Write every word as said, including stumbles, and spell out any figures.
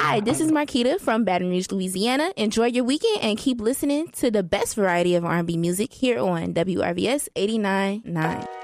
Hi, this is Marquita from Baton Rouge, Louisiana. Enjoy your weekend and keep listening to the best variety of R and B music here on W R V S eighty-nine point nine.